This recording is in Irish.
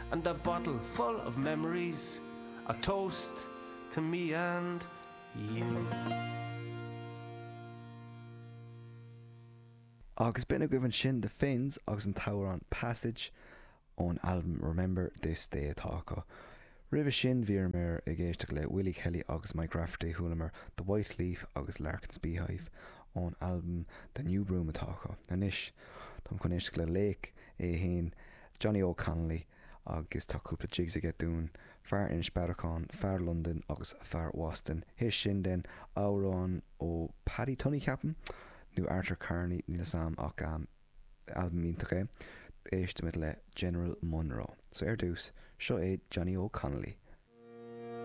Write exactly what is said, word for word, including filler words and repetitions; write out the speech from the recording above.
and a bottle full of memories, a toast to me and you. Agus bena goibhann sin de Finns agus an Tauran Passage ón album Remember This Day atácha. Ribh sin bhíar mar i ggéisteach le Willie Kelly agus Mike Rafferty thualamar The White Leaf agus Larkin's Beehive ón album The New Broom atácha. Anis, Tom chun éisteach le Lake é hain Johnny O'Connelly agus tá cúpla jigs a get dún fear in Sparacán, fear London agus fear Waston. His sin den árán ó Paddy Tunney Captain nu Arthur Carney ní sam ach um, album íntaché éiste mit le General Monroe. So ar dús, seo é Johnny O'Connelly.